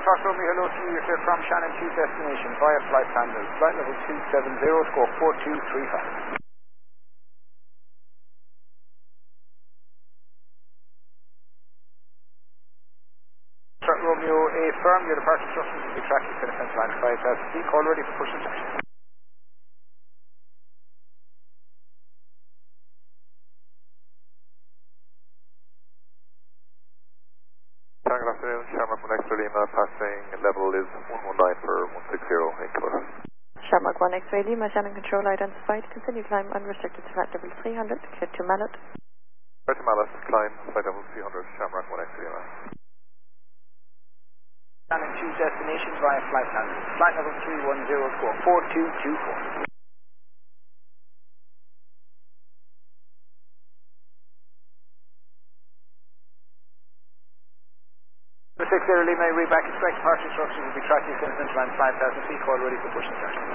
Fox Romeo, hello to you. You're clear from Shannon to destination via flight handle. Flight level 270, score 4235. Fox Romeo, A firm, your departure instructions will be tracked to finish line 5000 feet. Call ready for push and start. Good afternoon, Shamrock from X-Ray Lima, passing level is 119 for 160, 8 km. Shamrock 1 X-Ray Lima, Shannon control identified, continue climb unrestricted to flight level 300, clear to Mallet. Clear to Mallet, climb, flight level 300, Shamrock 1 X-Ray Lima. Shannon to destination via flight handle. Flight level 310, score 4224. The 60 Lima, way back, expect departure instructions will be tracked to finish line 5000 feet. Call ready for push and start.